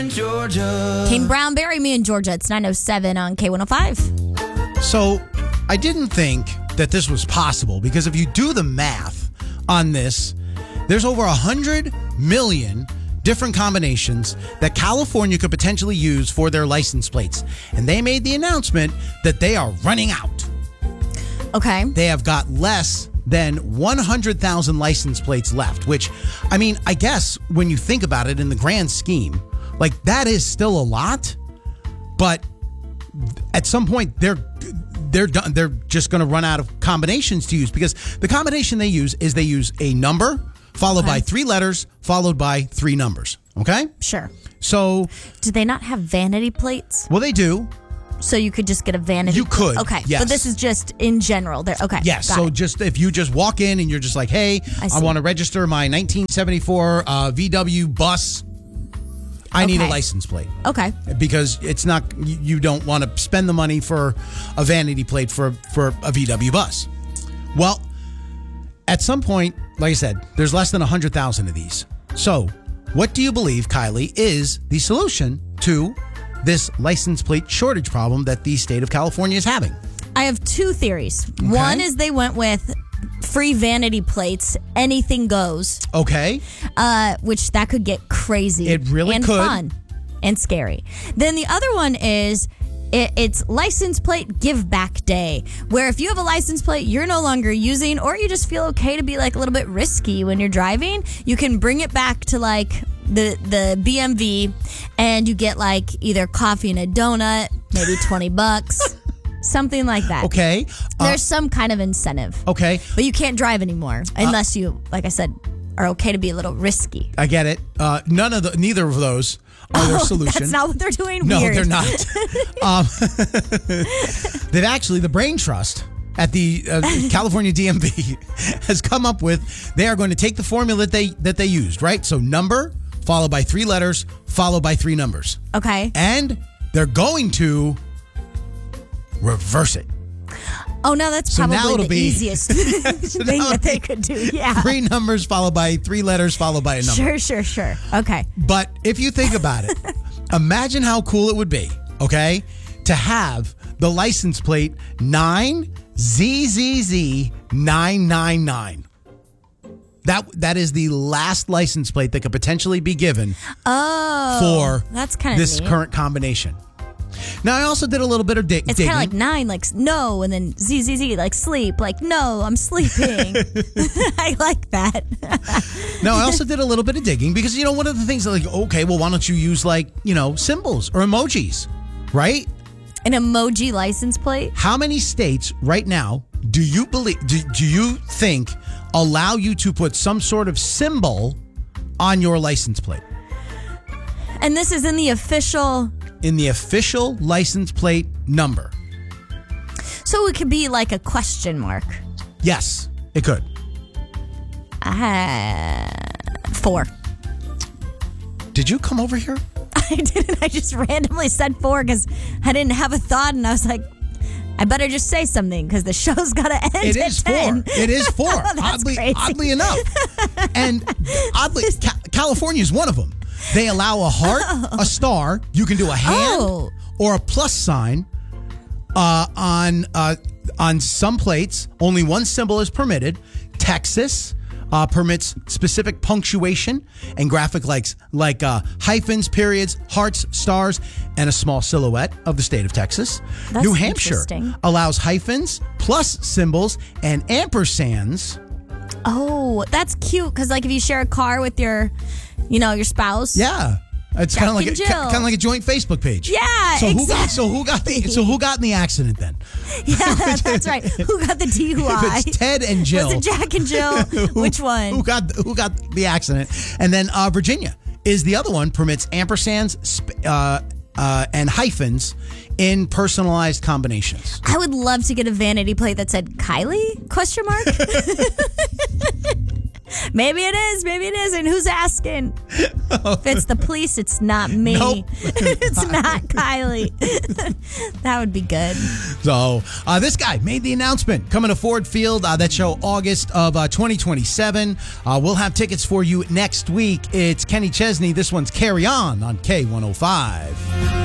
Georgia. Kane Brown, Bury Me in Georgia. It's 9:07 on K105. So I didn't think that this was possible because if you do the math on this, there's over 100 million different combinations that California could potentially use for their license plates. And they made the announcement that they are running out. Okay. They have got less than 100,000 license plates left, which, I mean, I guess when you think about it in the grand scheme, like that is still a lot, but at some point they're done. They're just going to run out of combinations to use because the combination they use is they use a number followed by 3 letters followed by 3 numbers. Okay? Sure. So, Do they not have vanity plates? well, they do. So you could just get a vanity. You could, Okay. yes. But this is just in general. Okay. Yes. got So it. just if you just walk in and you're just like, hey, I I see. want to register my 1974 VW bus. I need a Okay. license plate. Okay. Because it's not, you don't want to spend the money for a vanity plate for a VW bus. Well, at some point, like I said, there's less than 100,000 of these. So what do you believe, Kylie, is the solution to this license plate shortage problem that the state of California is having? I have 2 theories. One is they went with free vanity plates, anything goes, Okay. which that could get crazy. It really and could. fun and scary. Then the other one is it's license plate give back day, where if you have a license plate you're no longer using, or you just feel okay to be like a little bit risky when you're driving, you can bring it back to like the BMV and you get like either coffee and a donut, maybe $20, something like that. Okay. There's some kind of incentive. Okay. But you can't drive anymore unless you, like I said, are okay to be a little risky. I get it. Neither of those are their solution. That's not what they're doing? No, Weird. they're not. They've actually, the Brain Trust at the California DMV has come up with, they are going to take the formula that they used, right? So number followed by 3 letters followed by 3 numbers. Okay. And they're going to reverse it. Oh, no, that's So now probably it'll the be- easiest thing now that they it'll could do. Yeah. 3 numbers followed by 3 letters followed by a number. Sure. Okay. But if you think about it, imagine how cool it would be, okay, to have the license plate 9ZZZ999. That is the last license plate that could potentially be given for that's kind of this neat. current combination. Now, I also did a little bit of It's digging. kind of like 9, like no, and then ZZZ, like sleep, like no, I'm sleeping. I like that. Now, I also did a little bit of digging because, one of the things that like, okay, well, why don't you use like, symbols or emojis, right? An emoji license plate? How many states right now do you think allow you to put some sort of symbol on your license plate? And this is in the official... In the official license plate number. So it could be like a question mark. Yes, it could. 4. Did you come over here? I didn't. I just randomly said 4 because I didn't have a thought, and I was like, I better just say something because the show's got to end It at is 10. 4. It is 4. That's crazy. Oddly enough. And oddly, California is one of them. They allow a heart, a star. You can do a hand or a plus sign on some plates. Only one symbol is permitted. Texas permits specific punctuation and graphic like hyphens, periods, hearts, stars, and a small silhouette of the state of Texas. That's New Hampshire interesting. allows hyphens, plus symbols, and ampersands. Oh, that's cute because like if you share a car with your spouse. Yeah. It's Jack kind of and Jill. like a joint Facebook page. Yeah, So exactly. who got in the accident then? Yeah, that's right. Who got the DUI? If it's Ted and Jill. Was it Jack and Jill? Which one? Who got the accident? And then Virginia is the other one, permits ampersands and hyphens in personalized combinations. I would love to get a vanity plate that said Kylie ? Maybe it is. Maybe it isn't. Who's asking? If it's the police, it's not me. Nope. It's not Kylie. That would be good. So this guy made the announcement coming to Ford Field. That show August of 2027. We'll have tickets for you next week. It's Kenny Chesney. This one's Carry On K105.